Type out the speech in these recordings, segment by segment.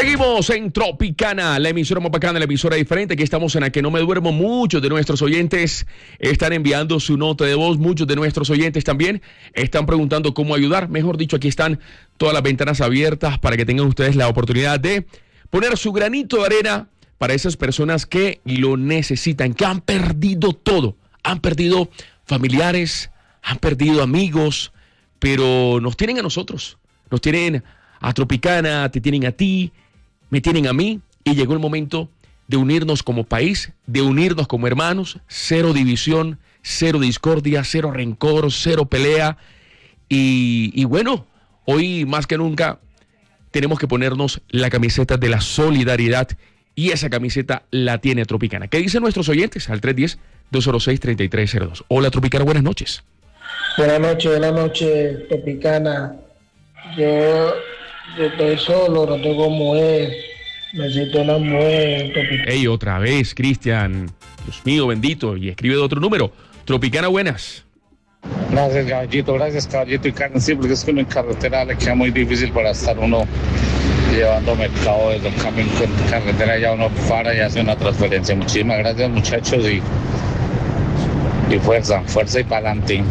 Seguimos en Tropicana, la emisora más bacana, la emisora diferente. Aquí estamos en La Que No Me Duermo. Muchos de nuestros oyentes están enviando su nota de voz. Muchos de nuestros oyentes también están preguntando cómo ayudar. Mejor dicho, aquí están todas las ventanas abiertas para que tengan ustedes la oportunidad de poner su granito de arena para esas personas que lo necesitan, que han perdido todo. Han perdido familiares, han perdido amigos, pero nos tienen a nosotros. Nos tienen a Tropicana, te tienen a ti, me tienen a mí, y llegó el momento de unirnos como país, de unirnos como hermanos. Cero división, cero discordia, cero rencor, cero pelea. Y bueno, hoy más que nunca tenemos que ponernos la camiseta de la solidaridad, y esa camiseta la tiene Tropicana. ¿Qué dicen nuestros oyentes? Al 310-206-3302. Hola Tropicana, buenas noches. Buenas noches, Tropicana. Yo estoy solo, no tengo mujer, necesito una mujer. Ey, otra vez, Cristian. Dios mío, bendito. Y escribe de otro número. Tropicana, buenas. Gracias, caballito y carne. Sí, porque es que uno en carretera le queda muy difícil para estar uno llevando mercado desde el camión. En carretera ya uno para y hace una transferencia. Muchísimas gracias, muchachos, y fuerza y para adelante.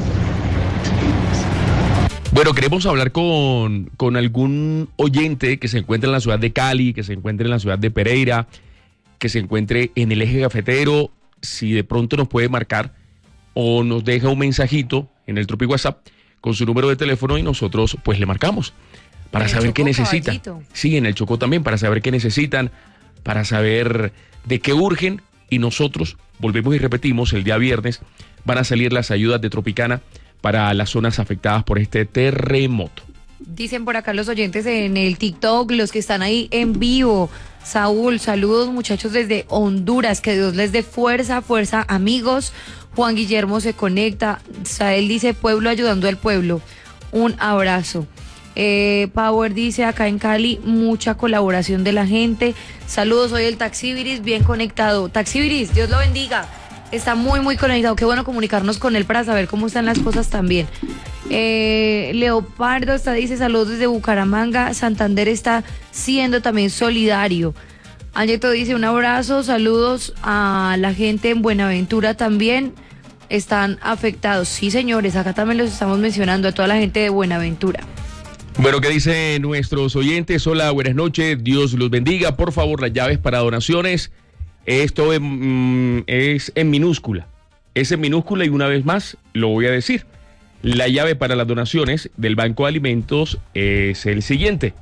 Bueno, queremos hablar con algún oyente que se encuentre en la ciudad de Cali, que se encuentre en la ciudad de Pereira, que se encuentre en el eje cafetero. Si de pronto nos puede marcar o nos deja un mensajito en el Tropi WhatsApp con su número de teléfono, y nosotros pues le marcamos para saber qué necesitan. Sí, en el Chocó también, para saber qué necesitan, para saber de qué urgen, y nosotros volvemos y repetimos, el día viernes van a salir las ayudas de Tropicana para las zonas afectadas por este terremoto. Dicen por acá los oyentes en el TikTok, los que están ahí en vivo. Saúl, saludos muchachos desde Honduras, que Dios les dé fuerza, amigos. Juan Guillermo se conecta. Sael dice, pueblo ayudando al pueblo. Un abrazo. Power dice, acá en Cali, mucha colaboración de la gente. Saludos, soy el Taxibiris, bien conectado. Taxibiris, Dios lo bendiga. Está muy conectado. Qué bueno comunicarnos con él para saber cómo están las cosas también. Leopardo dice saludos desde Bucaramanga. Santander está siendo también solidario. Angeto dice un abrazo, saludos a la gente en Buenaventura también. Están afectados. Sí, señores, acá también los estamos mencionando, a toda la gente de Buenaventura. Bueno, ¿qué dicen nuestros oyentes? Hola, buenas noches, Dios los bendiga. Por favor, las llaves para donaciones. Esto es en minúscula. Es en minúscula, y una vez más lo voy a decir. La llave para las donaciones del Banco de Alimentos es el siguiente.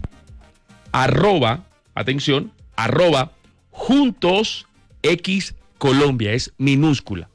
Atención, Juntos X Colombia, es minúscula.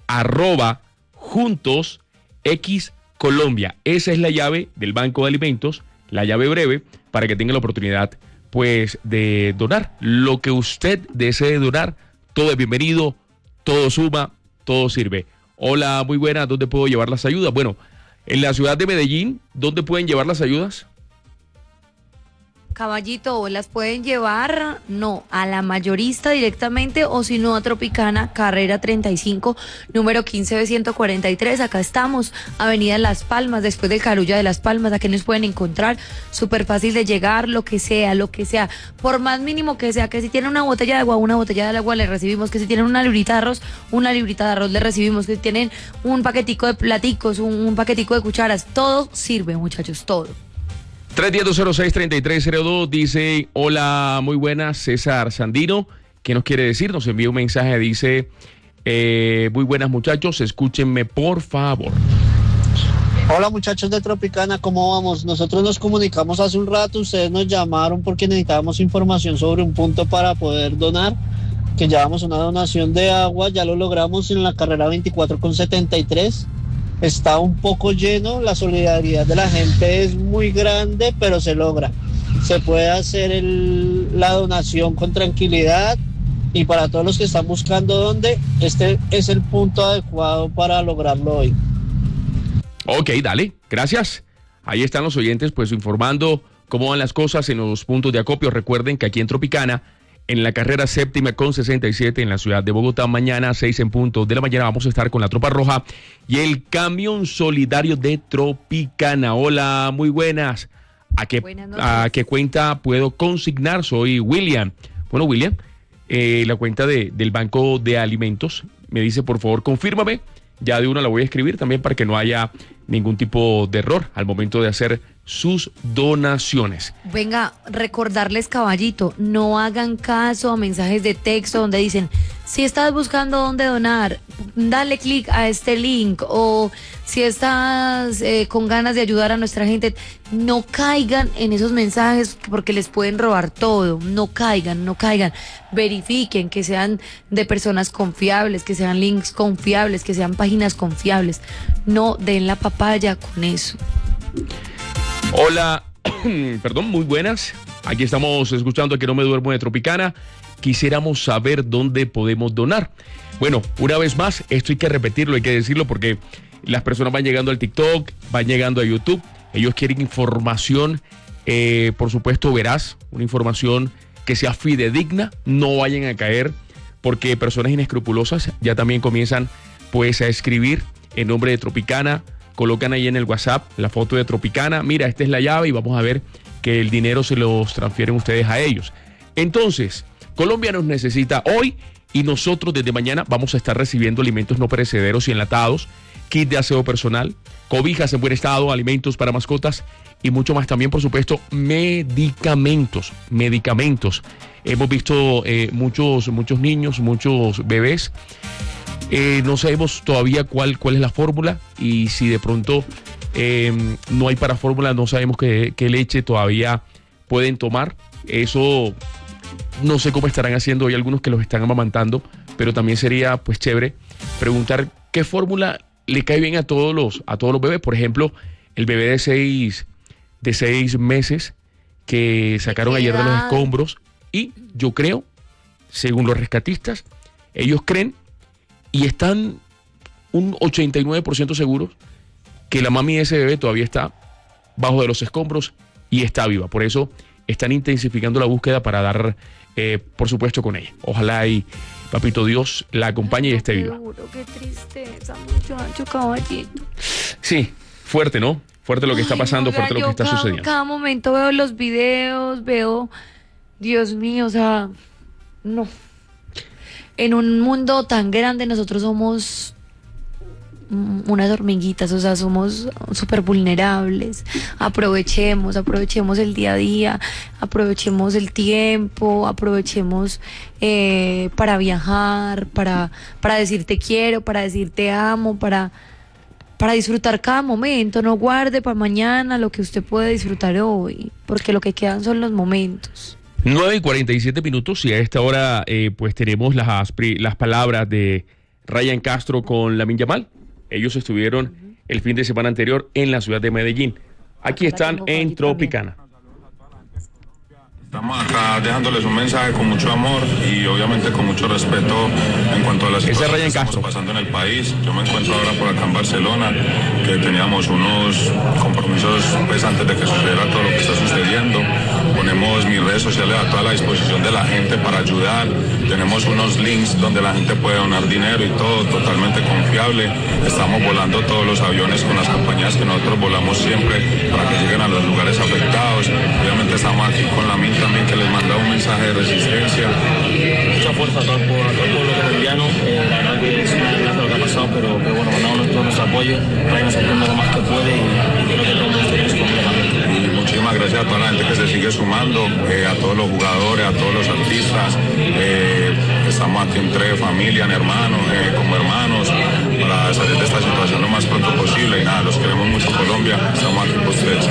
Juntos X Colombia. Esa es la llave del Banco de Alimentos, la llave breve, para que tenga la oportunidad pues de donar lo que usted desee donar. Todo es bienvenido, todo suma, todo sirve. Hola, muy buena, ¿dónde puedo llevar las ayudas? Bueno, en la ciudad de Medellín, ¿dónde pueden llevar las ayudas? Caballito, las pueden llevar, no, a la mayorista directamente, o si no a Tropicana, carrera 35, número 15B143, acá estamos, avenida Las Palmas, después del Carulla de Las Palmas. Aquí nos pueden encontrar, súper fácil de llegar, lo que sea, por más mínimo que sea, que si tienen una botella de agua le recibimos, que si tienen una librita de arroz le recibimos, que si tienen un paquetico de platicos, un paquetico de cucharas, todo sirve, muchachos, todo. 310-206-3302 dice, hola, muy buenas, César Sandino. ¿Qué nos quiere decir? Nos envía un mensaje, dice, muy buenas muchachos, escúchenme por favor. Hola muchachos de Tropicana, ¿cómo vamos? Nosotros nos comunicamos hace un rato, ustedes nos llamaron porque necesitábamos información sobre un punto para poder donar, que llevamos una donación de agua, ya lo logramos en la carrera 24 con 73. Está un poco lleno, la solidaridad de la gente es muy grande, pero se logra. Se puede hacer la donación con tranquilidad, y para todos los que están buscando dónde, este es el punto adecuado para lograrlo hoy. Ok, dale, gracias. Ahí están los oyentes pues informando cómo van las cosas en los puntos de acopio. Recuerden que aquí en Tropicana, en la carrera séptima con 67 en la ciudad de Bogotá, mañana 6 en punto de la mañana vamos a estar con la Tropa Roja y el camión solidario de Tropicana. Hola, muy buenas. ¿A qué cuenta puedo consignar? Soy William. Bueno, William, la cuenta del Banco de Alimentos. Me dice, por favor, confírmame. Ya de una la voy a escribir también para que no haya ningún tipo de error al momento de hacer sus donaciones. Venga, recordarles, caballito, no hagan caso a mensajes de texto donde dicen, si estás buscando dónde donar, dale clic a este link, o si estás con ganas de ayudar a nuestra gente, no caigan en esos mensajes porque les pueden robar todo. No caigan. Verifiquen que sean de personas confiables, que sean links confiables, que sean páginas confiables. No den la papaya con eso. Hola, perdón, muy buenas. Aquí estamos escuchando Que No Me Duermo de Tropicana. Quisiéramos saber dónde podemos donar. Bueno, una vez más, esto hay que repetirlo, hay que decirlo porque las personas van llegando al TikTok, van llegando a YouTube. Ellos quieren información, por supuesto, veraz, una información que sea fidedigna. No vayan a caer porque personas inescrupulosas ya también comienzan pues a escribir en nombre de Tropicana. Colocan ahí en el WhatsApp la foto de Tropicana. Mira, esta es la llave y vamos a ver que el dinero se los transfieren ustedes a ellos. Entonces, Colombia nos necesita hoy y nosotros desde mañana vamos a estar recibiendo alimentos no perecederos y enlatados, kit de aseo personal, cobijas en buen estado, alimentos para mascotas y mucho más. También, por supuesto, medicamentos. Hemos visto muchos niños, muchos bebés. No sabemos todavía cuál es la fórmula y si de pronto no hay para fórmula, no sabemos qué leche todavía pueden tomar. Eso no sé cómo estarán haciendo. Hay algunos que los están amamantando, pero también sería pues chévere preguntar qué fórmula le cae bien a todos los bebés. Por ejemplo, el bebé de 6 meses que sacaron ayer de los escombros, y yo creo, según los rescatistas, ellos creen y están un 89% seguros que la mami de ese bebé todavía está bajo de los escombros y está viva. Por eso están intensificando la búsqueda para dar, por supuesto, con ella. Ojalá y Papito Dios la acompañe y esté viva. Qué tristeza, muchacho, caballito. Sí, fuerte, ¿no? Fuerte lo que está pasando, fuerte lo que está sucediendo. Cada momento veo los videos, Dios mío, o sea, no. En un mundo tan grande nosotros somos unas hormiguitas, o sea, somos súper vulnerables. Aprovechemos el día a día, aprovechemos el tiempo, aprovechemos para viajar, para decir te quiero, para decir te amo, para disfrutar cada momento. No guarde para mañana lo que usted puede disfrutar hoy, porque lo que quedan son los momentos. 9:47 y a esta hora pues tenemos las palabras de Ryan Castro con Lamine Yamal. Ellos estuvieron el fin de semana anterior en la ciudad de Medellín. Aquí están en Tropicana. Estamos acá dejándoles un mensaje con mucho amor y obviamente con mucho respeto en cuanto a la situación que estamos pasando en el país. Yo me encuentro ahora por acá en Barcelona, que teníamos unos compromisos pues antes de que sucediera todo lo que está sucediendo. Ponemos mis redes sociales a toda la disposición de la gente para ayudar. Tenemos unos links donde la gente puede donar dinero y todo totalmente confiable. Estamos volando todos los aviones con las compañías que nosotros volamos siempre para que lleguen a los lugares afectados. Obviamente estamos aquí con Lamine también, que les manda un mensaje de resistencia. Mucha fuerza a todo el pueblo colombiano. La verdad que es una desgracia lo que ha pasado, pero que bueno, mandamos todo nuestro apoyo, Ryan se haciendo lo más que puede y creo que todos ustedes completamente. Y muchísimas gracias a toda la gente que se sigue sumando, a todos los jugadores, a todos los artistas. Estamos aquí entre familia, hermanos, como hermanos, para salir de esta situación lo más pronto posible. Y nada, los queremos mucho, Colombia. Estamos aquí por ustedes.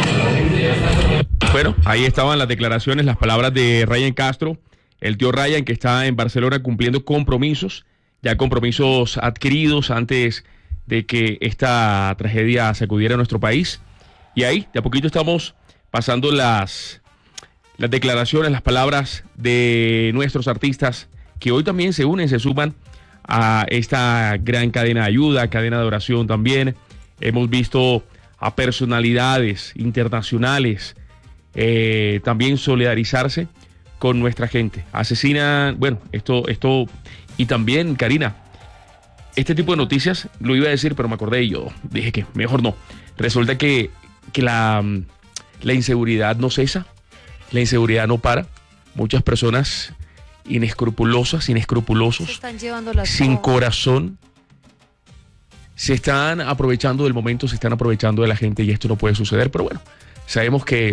Bueno, ahí estaban las declaraciones, las palabras de Ryan Castro, el tío Ryan, que está en Barcelona cumpliendo compromisos, ya compromisos adquiridos antes de que esta tragedia sacudiera a nuestro país. Y ahí, de a poquito estamos pasando las declaraciones, las palabras de nuestros artistas que hoy también se unen, se suman a esta gran cadena de ayuda, cadena de oración también. Hemos visto a personalidades internacionales también solidarizarse con nuestra gente. Asesinan, bueno, esto y también, Karina, este tipo de noticias, lo iba a decir, pero me acordé y yo dije que mejor no. Resulta que la inseguridad no cesa, la inseguridad no para. Muchas personas inescrupulosos, Se están llevando las sin cosas. corazón, se están aprovechando del momento, se están aprovechando de la gente y esto no puede suceder. Pero bueno, sabemos que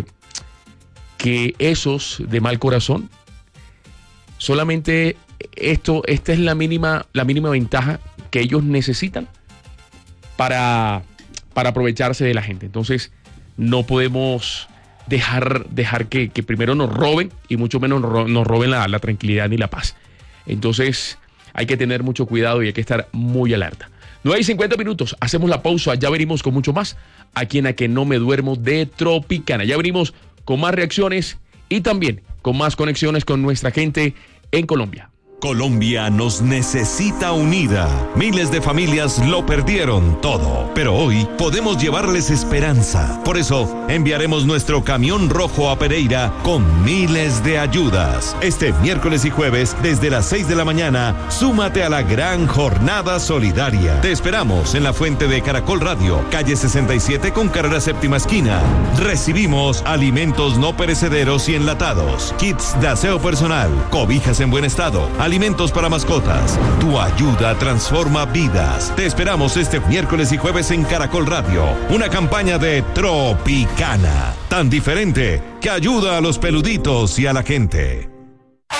esos de mal corazón, solamente esta es la mínima ventaja que ellos necesitan para aprovecharse de la gente. Entonces, no podemos dejar que primero nos roben y mucho menos nos roben la tranquilidad ni la paz. Entonces, hay que tener mucho cuidado y hay que estar muy alerta. 9:50 minutos, hacemos la pausa, ya venimos con mucho más aquí en A Que No Me Duermo de Tropicana. Ya venimos con más reacciones y también con más conexiones con nuestra gente en Colombia. Colombia nos necesita unida. Miles de familias lo perdieron todo, pero hoy podemos llevarles esperanza. Por eso, enviaremos nuestro camión rojo a Pereira con miles de ayudas. Este miércoles y jueves, desde las 6 de la mañana, súmate a la gran jornada solidaria. Te esperamos en la fuente de Caracol Radio, calle 67 con carrera séptima esquina. Recibimos alimentos no perecederos y enlatados, kits de aseo personal, cobijas en buen estado, alimentos para mascotas. Tu ayuda transforma vidas. Te esperamos este miércoles y jueves en Caracol Radio. Una campaña de Tropicana, tan diferente que ayuda a los peluditos y a la gente.